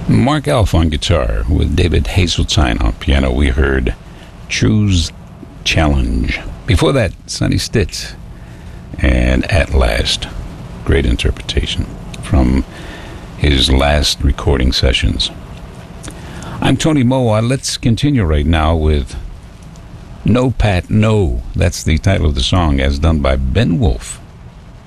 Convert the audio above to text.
Mark Elf on guitar with David Hazeltine on piano. We heard Choose Challenge. Before that, Sonny Stitt and At Last. Great interpretation from his last recording sessions. I'm Tony Moa. Let's continue right now with No Pat No. That's the title of the song, as done by Ben Wolf.